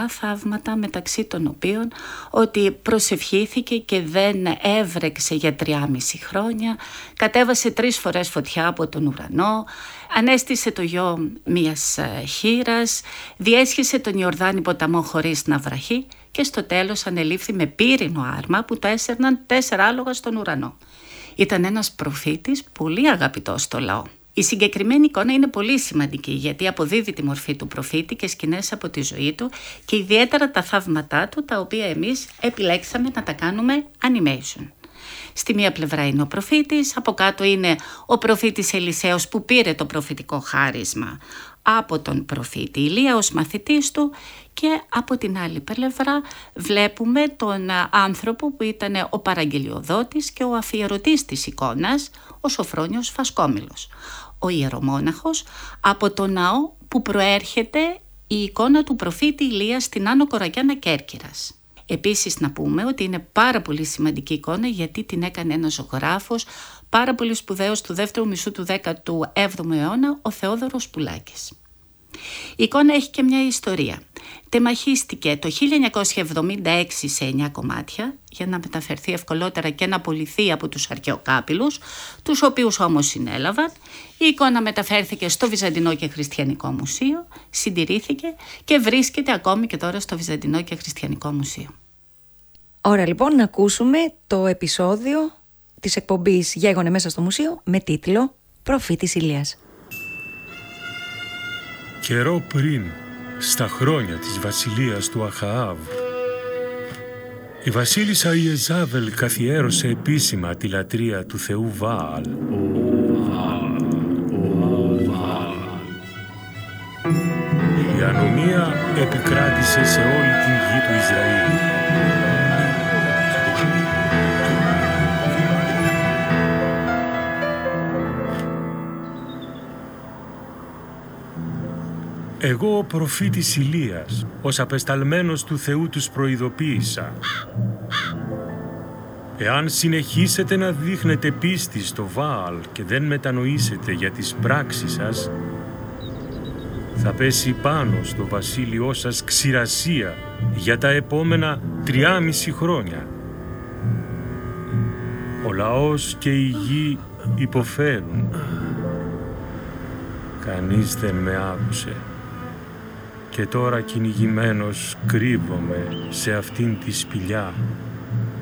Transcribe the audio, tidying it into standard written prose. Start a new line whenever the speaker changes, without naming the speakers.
πολλά θαύματα, μεταξύ των οποίων ότι προσευχήθηκε και δεν έβρεξε για 3,5 χρόνια, κατέβασε 3 φορές φωτιά από τον ουρανό, ανέστησε το γιο μιας χήρας, διέσχισε τον Ιορδάνη ποταμό χωρίς να βραχεί και στο τέλος ανελήφθη με πύρινο άρμα που το έσερναν 4 άλογα στον ουρανό. Ήταν ένας προφήτης πολύ αγαπητός στο λαό. Η συγκεκριμένη εικόνα είναι πολύ σημαντική γιατί αποδίδει τη μορφή του προφήτη και σκηνές από τη ζωή του και ιδιαίτερα τα θαύματά του, τα οποία εμείς επιλέξαμε να τα κάνουμε animation. Στη μία πλευρά είναι ο προφήτης, από κάτω είναι ο προφήτης Ελισέος που πήρε το προφητικό χάρισμα από τον προφήτη Ηλία ως μαθητής του, και από την άλλη πλευρά βλέπουμε τον άνθρωπο που ήταν ο παραγγελιοδότης και ο αφιερωτής της εικόνας, ο Σοφρόνιος Φασκόμηλος, ο ιερομόναχος από το ναό που προέρχεται η εικόνα του προφήτη Ηλία στην Άνω Κορακιάνα Κέρκυρας. Επίσης να πούμε ότι είναι πάρα πολύ σημαντική εικόνα γιατί την έκανε ένας ζωγράφος πάρα πολύ σπουδαίος του δεύτερου μισού του 17ου αιώνα, ο Θεόδωρος Πουλάκης. Η εικόνα έχει και μια ιστορία. Τεμαχίστηκε το 1976 σε 9 κομμάτια για να μεταφερθεί ευκολότερα και να πουληθεί από τους αρχαιοκάπηλους, τους οποίους όμως συνέλαβαν. Η εικόνα μεταφέρθηκε στο Βυζαντινό και Χριστιανικό Μουσείο, συντηρήθηκε και βρίσκεται ακόμη και τώρα στο Βυζαντινό και Χριστιανικό Μουσείο.
Ώρα λοιπόν να ακούσουμε το επεισόδιο της εκπομπής «Γέγονε μέσα στο μουσείο» με τίτλο «Προφήτης Ηλίας».
Καιρό πριν, στα χρόνια της βασιλείας του Αχαάβ, η βασίλισσα Ιεζάβελ καθιέρωσε επίσημα τη λατρεία του θεού Βάαλ. Η ανομία επικράτησε σε όλη την γη του Ισραήλ. Εγώ ο προφήτης Ηλίας, ως απεσταλμένος του Θεού τους προειδοποίησα. Εάν συνεχίσετε να δείχνετε πίστη στο Βάαλ και δεν μετανοήσετε για τις πράξεις σας, θα πέσει πάνω στο βασίλειό σας ξηρασία για τα επόμενα 3,5 χρόνια. Ο λαός και η γη υποφέρουν. Κανείς δεν με άκουσε. Και τώρα κυνηγημένος κρύβομαι σε αυτήν τη σπηλιά